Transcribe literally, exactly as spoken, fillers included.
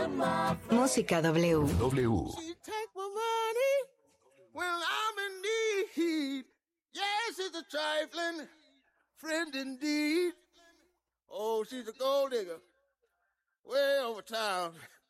Música W. W. She take my money when I'm in need. Yes, she's a trifling friend indeed. Oh, she's a gold digger way over town.